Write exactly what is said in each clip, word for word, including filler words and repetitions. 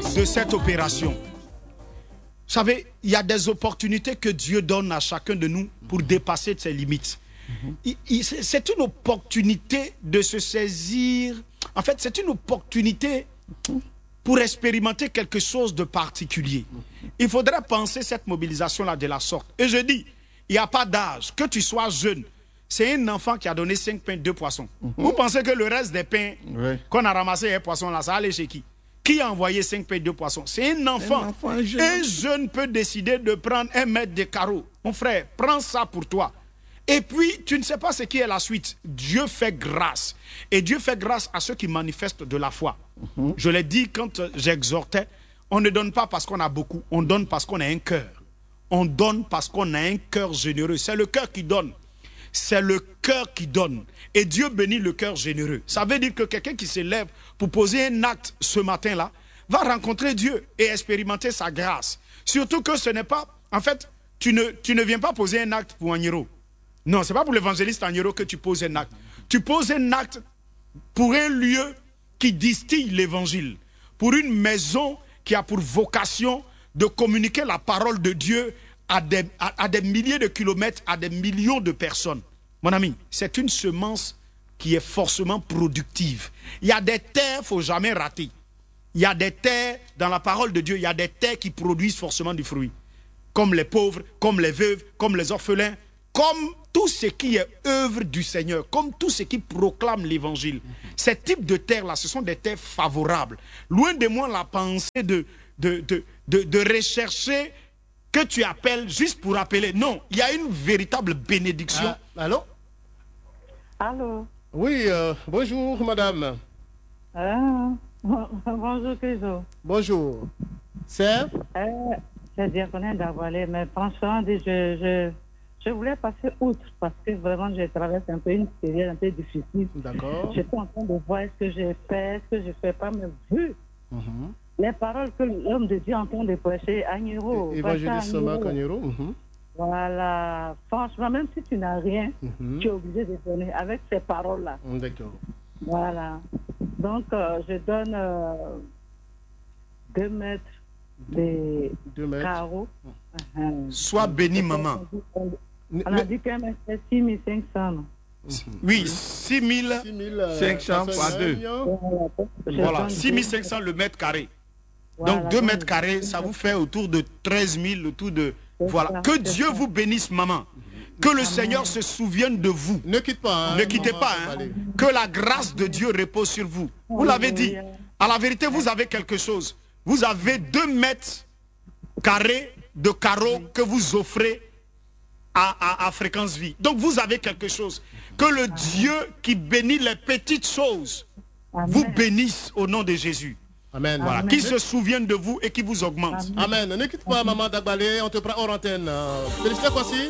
de cette opération. Vous savez, il y a des opportunités que Dieu donne à chacun de nous pour dépasser ses limites. Mm-hmm. C'est une opportunité de se saisir. En fait, c'est une opportunité pour expérimenter quelque chose de particulier. Il faudrait penser cette mobilisation-là de la sorte. Et je dis, il n'y a pas d'âge. Que tu sois jeune, c'est un enfant qui a donné cinq pains, deux poissons. Mm-hmm. Vous pensez que le reste des pains oui. qu'on a ramassé, un poisson là, ça allait chez qui? Qui a envoyé cinq pains, deux poissons? C'est un enfant. Un, enfant, un, jeune. un jeune peut décider de prendre un mètre de carreau. Mon frère, prends ça pour toi. Et puis, tu ne sais pas ce qui est la suite. Dieu fait grâce. Et Dieu fait grâce à ceux qui manifestent de la foi. Mm-hmm. Je l'ai dit quand j'exhortais, on ne donne pas parce qu'on a beaucoup, on donne parce qu'on a un cœur. On donne parce qu'on a un cœur généreux. C'est le cœur qui donne. C'est le cœur qui donne. Et Dieu bénit le cœur généreux. Ça veut dire que quelqu'un qui se lève pour poser un acte ce matin-là va rencontrer Dieu et expérimenter sa grâce. Surtout que ce n'est pas... En fait, tu ne, tu ne viens pas poser un acte pour Agnero. Non, ce n'est pas pour l'évangéliste Agnero que tu poses un acte. Tu poses un acte pour un lieu qui distille l'évangile. Pour une maison qui a pour vocation de communiquer la parole de Dieu à des, à, à des milliers de kilomètres, à des millions de personnes. Mon ami, c'est une semence qui est forcément productive. Il y a des terres, il ne faut jamais rater. Il y a des terres, dans la parole de Dieu, il y a des terres qui produisent forcément du fruit. Comme les pauvres, comme les veuves, comme les orphelins, comme tout ce qui est œuvre du Seigneur, comme tout ce qui proclame l'évangile. Ces types de terres-là, ce sont des terres favorables. Loin de moi la pensée de, de, de, de, de rechercher que tu appelles juste pour appeler. Non, il y a une véritable bénédiction. Ah, allô? Allô? Oui, euh, bonjour madame. Ah, bonjour Kézo. Bonjour. C'est? Euh, c'est Diaconé d'Avalé, mais franchement, je, je, je voulais passer outre parce que vraiment je traverse un peu une période un peu difficile. D'accord. J'étais en train de voir ce que j'ai fait, ce que je ne fais pas, mais vu mm-hmm. les paroles que l'homme de Dieu est en train de prêcher, Agnero. Évangéliste Marc Agnero. Mm-hmm. Voilà. Franchement, même si tu n'as rien, mm-hmm. tu es obligé de donner avec ces paroles-là. D'accord. Voilà. Donc, euh, je donne euh, deux mètres de deux mètres. carreaux. Uh-huh. Sois béni, maman. On a dit qu'un mètre, c'est six mille cinq cents. Oui, six mille cinq cents fois deux. Voilà, six mille cinq cents le mètre carré. Donc, deux mètres carrés, ça vous fait autour de treize mille, autour de... Voilà. Que Dieu vous bénisse, maman. Que le Seigneur se souvienne de vous. Ne quitte pas. Hein, ne quittez pas. Hein. Que la grâce de Dieu repose sur vous. Vous l'avez dit. À la vérité, vous avez quelque chose. Vous avez deux mètres carrés de carreaux que vous offrez à, à, à Fréquence Vie. Donc, vous avez quelque chose. Que le Dieu qui bénit les petites choses vous bénisse au nom de Jésus. Amen. Voilà. Amen. Qui se souvienne de vous et qui vous augmente. Amen. Ne quitte pas, maman Dagbalé, on te prend hors antenne. Félicitations aussi.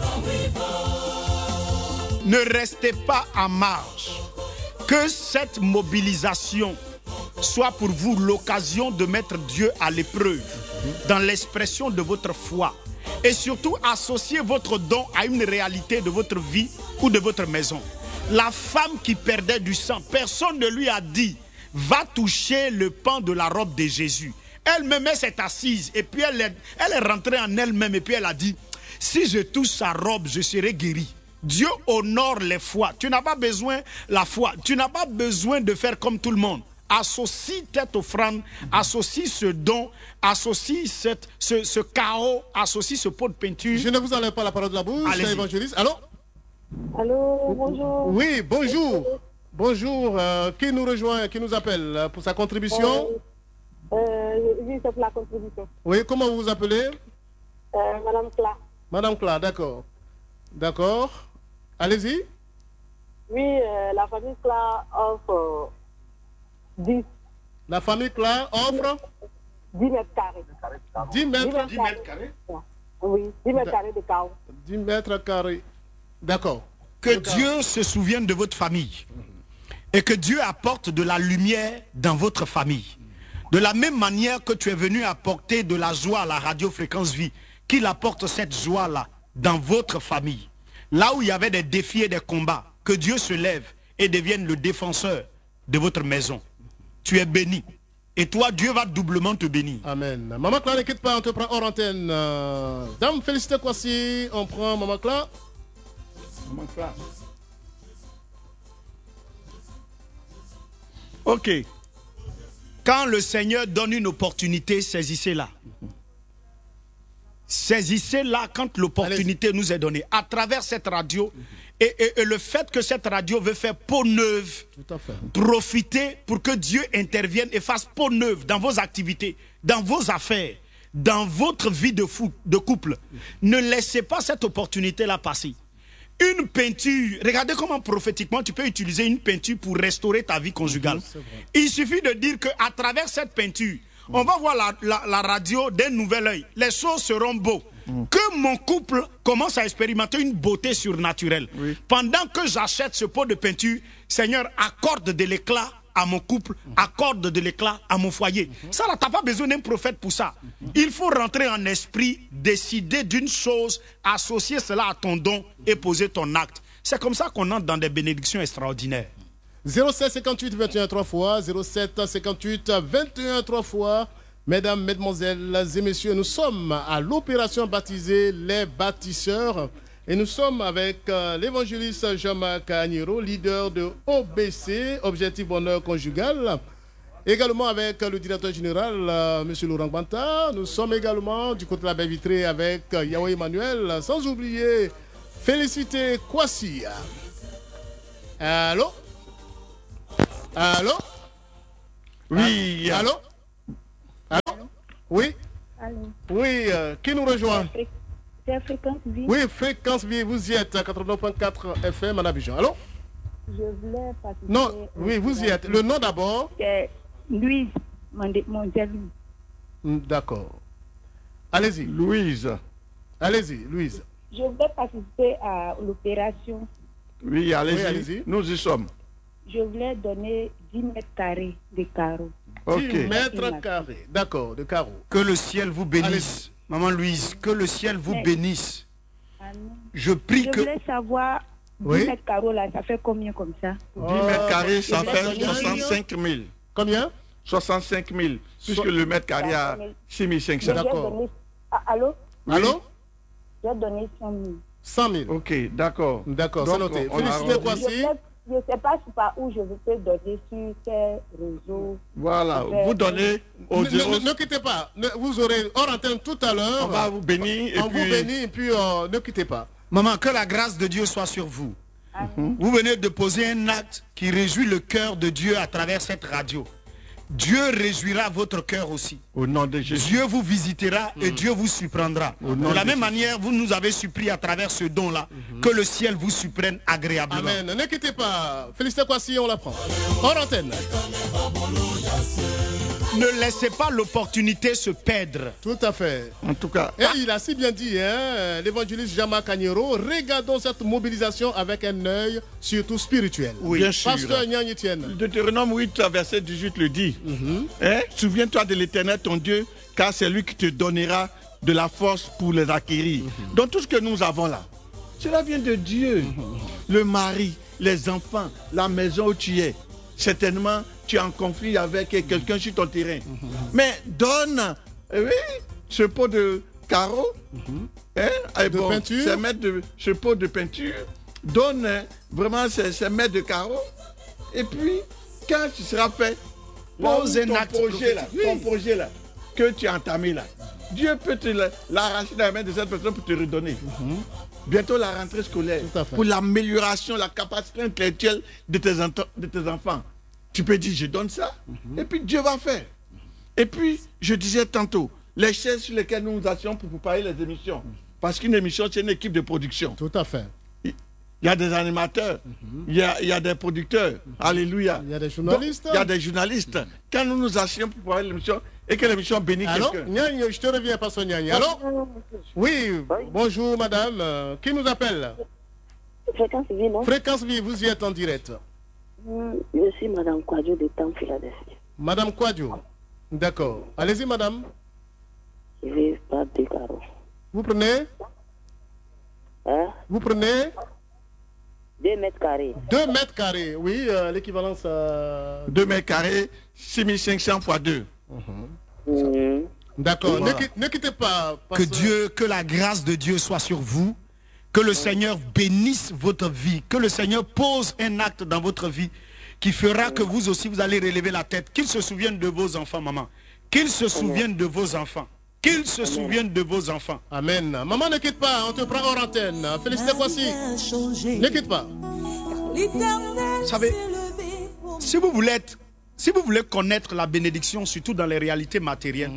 Ne restez pas à marge. Que cette mobilisation soit pour vous l'occasion de mettre Dieu à l'épreuve dans l'expression de votre foi. Et surtout, associer votre don à une réalité de votre vie ou de votre maison. La femme qui perdait du sang, personne ne lui a dit va toucher le pan de la robe de Jésus. Elle-même s'est assise et puis elle est, elle est rentrée en elle-même et puis elle a dit, si je touche sa robe, je serai guéri. Dieu honore les foi. Tu n'as pas besoin de la foi. Tu n'as pas besoin de faire comme tout le monde. Associe cette offrande, associe ce don, associe cette, ce, ce chaos, associe ce pot de peinture. Je ne vous enlève pas la parole de la bouche, évangéliste. Allô? Allô, bonjour. Oui, bonjour. Bonjour, euh, qui nous rejoint, qui nous appelle pour sa contribution? euh, euh, Oui, c'est pour la contribution. Oui, comment vous vous appelez? euh, Madame Cla. Madame Cla, d'accord. D'accord. Allez-y. Oui, euh, la famille Cla offre euh, dix. La famille Cla offre dix mètres carrés. dix mètres, dix mètres, dix mètres carrés. Oui, dix mètres carrés de carreaux. dix mètres carrés. D'accord. Que Dieu se souvienne de votre famille. Et que Dieu apporte de la lumière dans votre famille. De la même manière que tu es venu apporter de la joie à la radio Fréquence Vie, qu'il apporte cette joie-là dans votre famille. Là où il y avait des défis et des combats, que Dieu se lève et devienne le défenseur de votre maison. Tu es béni. Et toi, Dieu va doublement te bénir. Amen. Maman Cla, ne quitte pas, on te prend hors antenne. Euh, Dame, félicité Kwasi, on prend Maman Cla. Maman Cla. Ok. Quand le Seigneur donne une opportunité, saisissez-la. Saisissez-la quand l'opportunité nous est donnée. À travers cette radio, et, et, et le fait que cette radio veut faire peau neuve, Tout à fait. profitez pour que Dieu intervienne et fasse peau neuve dans vos activités, dans vos affaires, dans votre vie de, fou, de couple. Ne laissez pas cette opportunité-là passer. Une peinture, regardez comment prophétiquement tu peux utiliser une peinture pour restaurer ta vie conjugale. Il suffit de dire qu'à travers cette peinture, on va voir la, la, la radio d'un nouvel œil. Les choses seront beaux. Mm. Que mon couple commence à expérimenter une beauté surnaturelle. Oui. Pendant que j'achète ce pot de peinture, Seigneur, accorde de l'éclat à mon couple, accorde de l'éclat à mon foyer. Mm-hmm. Ça, là, t'as pas besoin d'un prophète pour ça. Mm-hmm. Il faut rentrer en esprit, décider d'une chose, associer cela à ton don et poser ton acte. C'est comme ça qu'on entre dans des bénédictions extraordinaires. zéro sept cinquante-huit vingt et un trois fois, zéro sept cinquante-huit vingt et un trois fois. Mesdames, Mesdemoiselles et Messieurs, nous sommes à l'opération baptisée Les Bâtisseurs et nous sommes avec euh, l'évangéliste Jean-Marc Agnero, leader de O B C, Objectif Bonheur Conjugal. Également avec le directeur général, euh, M. Laurent Banta. Nous sommes également du côté de la baie vitrée avec euh, Yahweh Emmanuel, sans oublier Félicité Kwasi. Allô? Allô? Oui. Allô? Allô? Oui? Allô? Oui, euh, qui nous rejoint? C'est Fréquence Vie. Oui, Fréquence Vie, vous y êtes à quatre-vingt-neuf point quatre F M à Abidjan. Allô? Je voulais participer. Non, oui, vous y êtes. Le nom d'abord? C'est Louise, mon, mon jaloux. D'accord. Allez-y. Louise. Allez-y, Louise. Je voulais participer à l'opération. Oui, allez-y. Oui, allez-y. Nous y sommes. Je voulais donner dix mètres carrés de carreaux. Okay. dix mètres Merci. carrés. D'accord, de carreaux. Que le ciel vous bénisse. Maman Louise, que le ciel vous Mais, bénisse. Amen. Je prie Je que... voulais savoir, dix Oui. mètres carreaux là, ça fait combien comme ça? dix mètres carrés, ça je fait vais donner soixante-cinq mille. Combien? soixante-cinq mille. Puisque le mètre carré a six mille cinq cents. D'accord. Donné... Ah, allô? Oui. Allô? J'ai donné cent mille. cent mille. Ok, d'accord. D'accord, c'est Donc, noté. on a Félicitez arrondi. Je Kwasi. ne sais pas si par où je peux donner sur quel réseau. Voilà, Ouais. vous donnez au Ne, zéro. ne- ne quittez pas. Ne- vous aurez hors antenne tout à l'heure. On va vous bénir et On vous puis... bénit et puis euh, ne quittez pas. Maman, que la grâce de Dieu soit sur vous. Amen. Vous venez de poser un acte qui réjouit le cœur de Dieu à travers cette radio. Dieu réjouira votre cœur aussi. Au nom de Jésus. Dieu vous visitera et Dieu vous surprendra. Au nom De la de même Jésus. manière, vous nous avez suppris à travers ce don-là que le ciel vous surprenne agréablement. Amen. Ne quittez pas. Félicitez Kwasi, on la prend. Hors antenne. Ne laissez pas l'opportunité se perdre. Tout à fait. En tout cas, Et il a si bien dit, hein, l'évangéliste Jean-Marc Agnero, regardons cette mobilisation avec un œil surtout spirituel. Oui. bien sûr. Pasteur Nyan Etienne. Deutéronome huit, verset dix-huit le dit. Hein? Souviens-toi de l'Éternel, ton Dieu, car c'est lui qui te donnera de la force pour les acquérir. Donc tout ce que nous avons là, cela vient de Dieu. Le mari, les enfants, la maison où tu es. Certainement, tu es en conflit avec quelqu'un sur ton terrain. Mais donne, eh oui, ce pot de carreau, hein, eh De bon, peinture. ces mètres de, ce pot de peinture, donne hein, vraiment ces, ces mètres de carreau. Et puis, quand tu seras fait, là Pose où un ton acte projet là, prophétique. ton projet là, que tu as entamé là, Dieu peut te la- l'arracher dans la main de cette personne pour te redonner. Bientôt la rentrée scolaire, Tout à fait. pour l'amélioration, la capacité intellectuelle de tes, ento- de tes enfants. Tu peux dire, je donne ça, et puis Dieu va faire. Et puis, je disais tantôt, les chaises sur lesquelles nous nous asseyons pour préparer les émissions. Parce qu'une émission, c'est une équipe de production. Tout à fait. Il y a des animateurs, il y a, il y a des producteurs. Alléluia. Il y a des journalistes. Donc, il y a des journalistes. Quand nous nous asseyons pour préparer l'émission et que l'émission bénit Allô? quelqu'un. Nyan, je te reviens, Pasteur Nyan. Allô? Oui, bonjour madame. Euh, Qui nous appelle? Fréquence Vie, non? Fréquence Vie, vous y êtes en direct. Hmm, Je suis Madame Quadio de Temps, Philadelphie. Madame Quadio. D'accord. Allez-y, madame. Je vais pas de carreaux. Vous prenez? Hein? Vous prenez? Deux mètres carrés. deux mètres carrés. Oui, euh, l'équivalence. Euh... Deux mètres carrés, six mille cinq cents fois deux. Mm-hmm. D'accord, Voilà. ne, quitte- ne quittez pas. Que pasteur. Dieu, que la grâce de Dieu soit sur vous. Que le Seigneur bénisse votre vie. Que le Seigneur pose un acte dans votre vie qui fera que vous aussi, vous allez relever la tête. Qu'il se souvienne de vos enfants, maman. Qu'il se souvienne de vos enfants. Qu'il se souvienne de vos enfants. Amen. Maman, ne quitte pas, on te prend hors antenne. Félicité, voici. Ne quitte pas. Vous savez, si vous voulez être, si vous voulez connaître la bénédiction, surtout dans les réalités matérielles,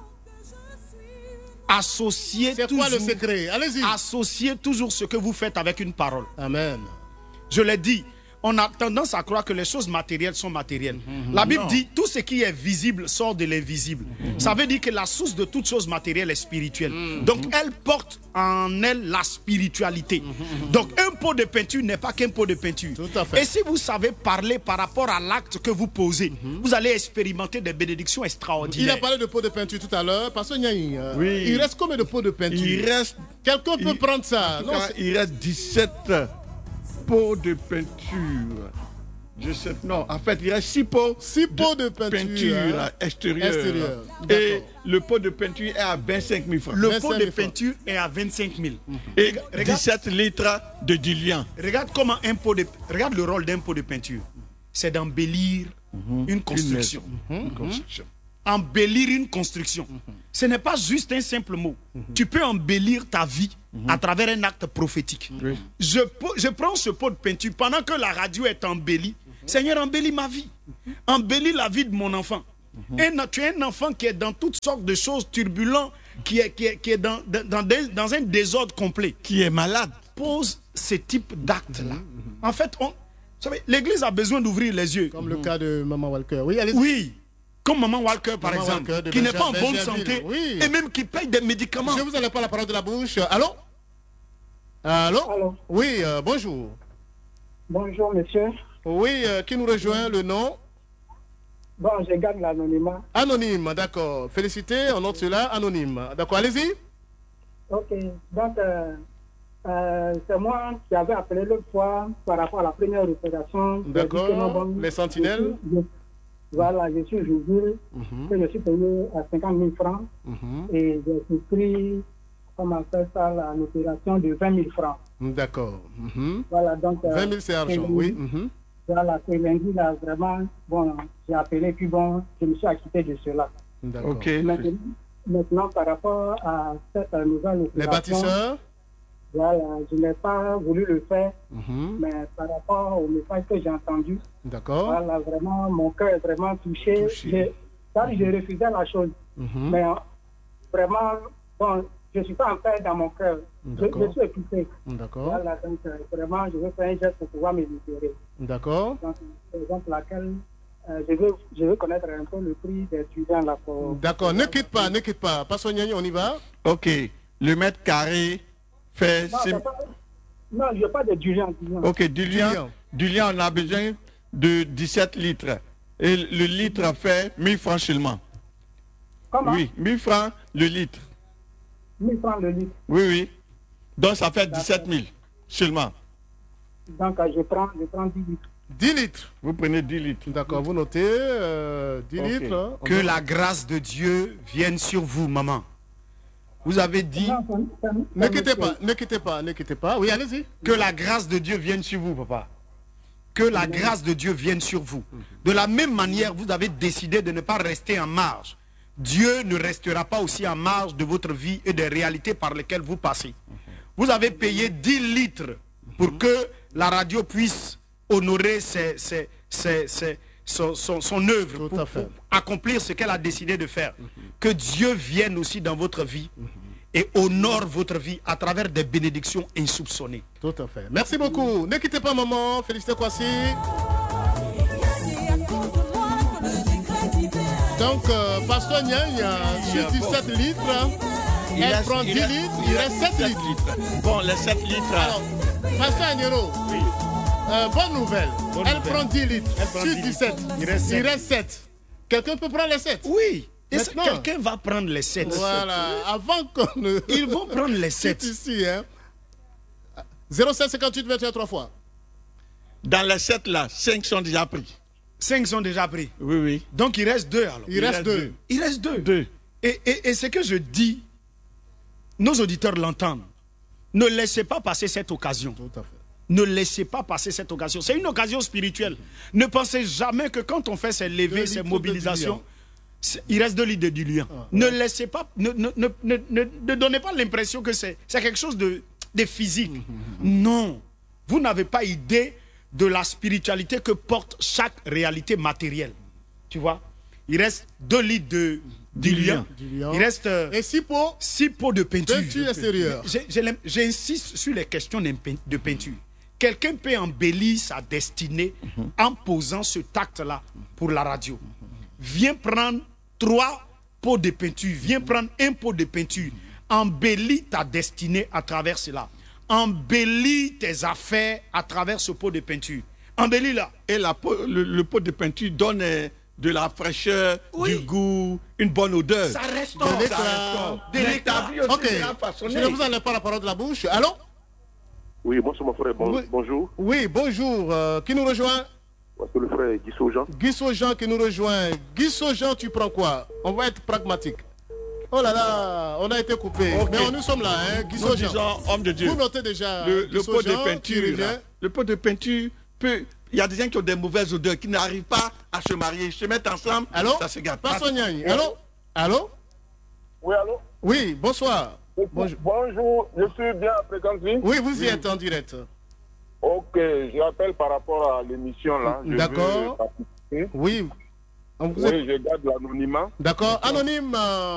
associez C'est quoi le toujours, secret? Allez-y. associez toujours ce que vous faites avec une parole. Amen. Je l'ai dit, on a tendance à croire que les choses matérielles sont matérielles. La Bible Non. dit, tout ce qui est visible sort de l'invisible. Ça veut dire que la source de toute chose matérielle est spirituelle. Donc elle porte en elle la spiritualité. Donc un pot de peinture n'est pas qu'un pot de peinture. Tout à fait. Et si vous savez parler par rapport à l'acte que vous posez, vous allez expérimenter des bénédictions Il a extraordinaires. parlé de pots de peinture tout à l'heure. Pasteur Niaï, euh, Oui. il reste combien de pots de peinture? Il reste, Quelqu'un peut il- prendre ça. en tout Non, cas, c'est- il reste dix-sept pots de peinture. Je sais, non, en fait, il reste six pots, Six pots de peinture, hein. extérieure. Extérieure, Et d'accord. le pot de peinture est à vingt-cinq mille francs. Le vingt-cinq pot de mille francs. peinture est à vingt-cinq mille. Et Regarde. dix-sept litres de diluant. Regarde comment un pot de regarde le rôle d'un pot de peinture. C'est d'embellir une construction. Une construction. Embellir une construction. Ce n'est pas juste un simple mot. Tu peux embellir ta vie à travers un acte prophétique. Oui. Je, po- je prends ce pot de peinture pendant que la radio est embellie. Seigneur, embellis ma vie. Embellis la vie de mon enfant. Un- tu es un enfant qui est dans toutes sortes de choses turbulentes, qui est, qui est, qui est dans, dans, dans des- dans un désordre complet. Qui est malade. Pose ce type d'acte-là. En fait, on, vous savez, l'Église a besoin d'ouvrir les yeux. Comme le cas de Maman Walker. Oui, allez-y. Oui, comme Maman Walker, par Maman exemple, Walker de qui n'est pas en Benja- bonne Benjaville, santé oui. et même qui paye des médicaments. Je vous allez pas la parole de la bouche. Allô? Allô? Allô? Oui, euh, bonjour. Bonjour, monsieur. Oui, euh, qui nous rejoint? Le nom? Bon, je garde l'anonymat. Anonyme, d'accord. Félicité, on note cela, anonyme. D'accord, allez-y. Ok. Donc, euh, euh, c'est moi qui avais appelé l'autre fois par rapport à la première opération. D'accord. J'ai dit que non, bon, Les sentinelles. je suis- je- Voilà, je suis Jouville, Mhm, que je suis payé à cinquante mille francs mhm. et j'ai souscrit, comment faire ça, là, l'opération de vingt mille francs. D'accord. Mhm. Voilà, donc. euh, vingt mille, c'est argent, lundi, oui. Mhm. Voilà, c'est lundi, là, vraiment, bon, j'ai appelé, puis bon, je me suis acquitté de cela. D'accord. Ok. Maintenant, maintenant, par rapport à cette euh, nouvelle opération, Les bâtisseurs? voilà, je n'ai pas voulu le faire, Mhm. mais par rapport au message que j'ai entendu, D'accord. voilà, vraiment, mon cœur est vraiment touché. Touché. J'ai- car je refusais la chose, Mhm. mais euh, vraiment, bon, je ne suis pas en paix dans mon cœur. Je, D'accord. je suis occupé. D'accord. Voilà, donc euh, vraiment, je veux faire un geste pour pouvoir me libérer. D'accord. Donc, c'est exemple laquelle euh, je, veux, je veux connaître un peu le prix des étudiants là pour. D'accord. Ne quitte pas, ne quitte pas. Passons, Niani, on y va. Ok. Le mètre carré fait... Non, six- c'est pas- non, je veux pas de diluant. Ok, diluant. Diluant. Diluant, on a besoin de dix-sept litres. Et le litre fait mille francs seulement. Comment? Oui, mille francs le litre. mille francs le litre. Oui, oui. Donc ça fait dix-sept mille seulement. Donc, euh, je prends, je prends dix litres. dix litres. Vous prenez dix litres. D'accord, vous notez euh, dix Ok. litres. hein. On Que va- la grâce de Dieu vienne sur vous, maman. Vous avez dit Non, ça- ça- Ne ça quittez me- pas, ne quittez pas, ne quittez pas. Oui, allez-y. que la grâce de Dieu vienne sur vous, papa. Que la grâce de Dieu vienne sur vous. De la même manière, vous avez décidé de ne pas rester en marge. Dieu ne restera pas aussi en marge de votre vie et des réalités par lesquelles vous passez. Vous avez payé dix litres pour que la radio puisse honorer ses, ses- ses- ses- son, son- son œuvre, Tout pour, à fait. pour accomplir ce qu'elle a décidé de faire. Que Dieu vienne aussi dans votre vie et honore votre vie à travers des bénédictions insoupçonnées. Tout à fait. Merci beaucoup. Ne quittez pas, maman. Félicité Kwasi. Donc, euh, Pasteur Niaï, sur dix-sept litres, Il elle reste- prend il dix reste- litres, il reste sept sept litres. Bon, les sept litres. Alors, Pasteur Agnero, euh, bonne nouvelle. Bonne elle nouvelle. prend dix litres Elle prend sur dix dix-sept. litres. Il reste sept. sept. Quelqu'un peut prendre les sept. Oui. Et c'est- Maintenant. quelqu'un va prendre les sept. Voilà. Avant qu'on ne... Ils vont prendre les C'est sept. ici, hein. zéro sept cinquante-huit vingt et un trois fois. Dans les sept là, cinq sont déjà pris. Cinq sont déjà pris. Oui, oui. Donc il reste deux alors. Il, il reste, reste deux. deux. Il reste deux. Deux. Et, et, et ce que je dis, nos auditeurs l'entendent. Ne laissez pas passer cette occasion. Tout à fait. Ne laissez pas passer cette occasion. C'est une occasion spirituelle. Ne pensez jamais que quand on fait ces levées, ces mobilisations, il reste deux litres de diluant. Ah, ne ouais. laissez pas, ne, ne, ne, ne, ne donnez pas l'impression que c'est quelque chose de, de physique. Mmh. Non. Vous n'avez pas idée de la spiritualité que porte chaque réalité matérielle. Tu vois? Il reste deux litres de diluant. Il reste euh, et six pots, six pots de peinture. Peinture extérieure. J'insiste sur les questions de peinture. Quelqu'un peut embellir sa destinée mm-hmm. en posant ce acte-là pour la radio. Viens prendre trois pots de peinture. Viens prendre un pot de peinture. Embellis ta destinée à travers cela. Embellis tes affaires à travers ce pot de peinture. Embellis-la. Et la peau, le, le pot de peinture donne de la fraîcheur, oui. du goût, une bonne odeur. Ça restaure. De l'éclat. De l'éclat. Ok. Je ne vous enlève pas la parole de la bouche. Allô? Oui, bonsoir mon frère. Bon, oui. Bonjour. Oui, bonjour. Euh, qui nous rejoint? C'est le frère Guissot Jean. Guissot Jean qui nous rejoint. Guissot Jean, tu prends quoi? On va être pragmatique. Oh là là, on a été coupé. Okay. Mais on, nous sommes là, hein, Guissot Jean. Homme de Dieu. Vous notez déjà le, le pot de peinture. Là, le pot de peinture peut. Il y a des gens qui ont des mauvaises odeurs, qui n'arrivent pas à se marier, ils se mettent ensemble. Allô? Ça se gâte. Allô? Allô? Oui, allô? Oui, bonsoir. Bonjour. Bonjour, je suis bien à Fréquence-Vie. Oui, vous y êtes en direct. Ok, je rappelle par rapport à l'émission là. D'accord. Oui. On vous oui, est... je garde l'anonymat. D'accord. Anonyme. Euh...